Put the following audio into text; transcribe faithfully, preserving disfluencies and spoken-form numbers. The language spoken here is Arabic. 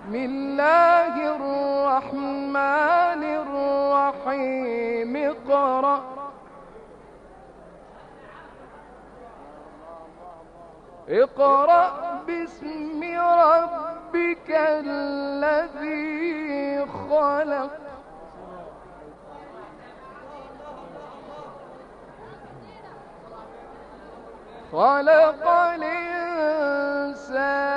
بسم الله الرحمن الرحيم اقرأ اقرأ باسم ربك الذي خلق خلق الإنسان